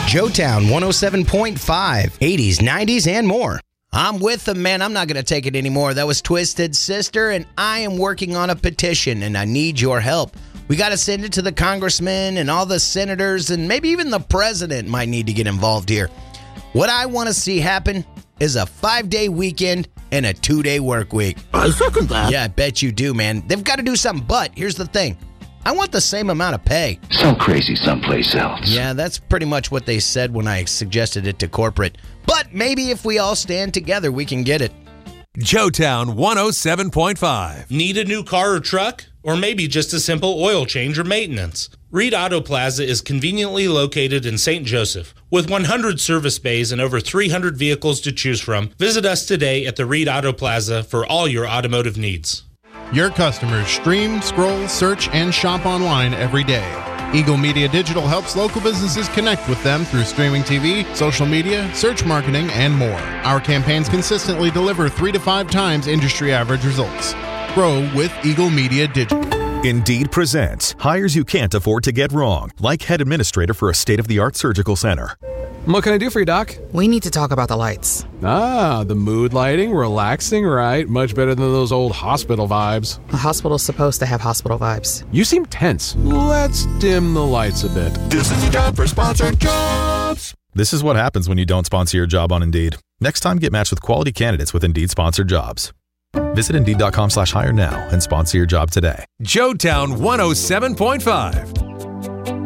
Joetown 107.5, 80s, 90s, and more. I'm with them, man. I'm not going to take it anymore. That was Twisted Sister, and I am working on a petition, and I need your help. We got to send it to the congressmen and all the senators, and maybe even the president might need to get involved here. What I want to see happen is a 5-day weekend and a 2-day work week. I second that. Yeah, I bet you do, man. They've got to do something, but here's the thing. I want the same amount of pay. So crazy someplace else. Yeah, that's pretty much what they said when I suggested it to corporate. But maybe if we all stand together, we can get it. Joetown 107.5. Need a new car or truck? Or maybe just a simple oil change or maintenance? Reed Auto Plaza is conveniently located in St. Joseph. With 100 service bays and over 300 vehicles to choose from, visit us today at the Reed Auto Plaza for all your automotive needs. Your customers stream, scroll, search, and shop online every day. Eagle Media Digital helps local businesses connect with them through streaming TV, social media, search marketing, and more. Our campaigns consistently deliver 3 to 5 times industry average results. Grow with Eagle Media Digital. Indeed presents hires you can't afford to get wrong, like head administrator for a state-of-the-art surgical center. What can I do for you, Doc? We need to talk about the lights. Ah, the mood lighting, relaxing, right? Much better than those old hospital vibes. A hospital's supposed to have hospital vibes. You seem tense. Let's dim the lights a bit. This is your job for sponsored jobs. This is what happens when you don't sponsor your job on Indeed. Next time, get matched with quality candidates with Indeed sponsored jobs. Visit Indeed.com/hire now and sponsor your job today. Joetown 107.5.